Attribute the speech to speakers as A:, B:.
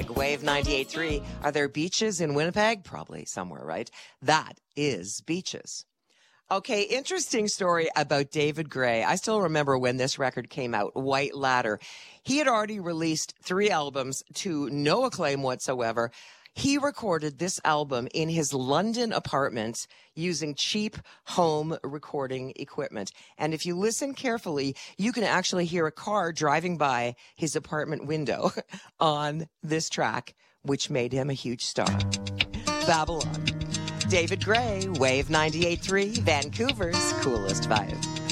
A: Winnipeg, Wave 98.3. Are there beaches in Winnipeg? Probably somewhere, right? That is Beaches. Okay, interesting story about David Gray. I still remember when this record came out, White Ladder. He had already released 3 albums to no acclaim whatsoever. He recorded this album in his London apartment using cheap home recording equipment. And if you listen carefully, you can actually hear a car driving by his apartment window on this track, which made him a huge star. Babylon. David Gray, Wave 98.3, Vancouver's coolest vibe.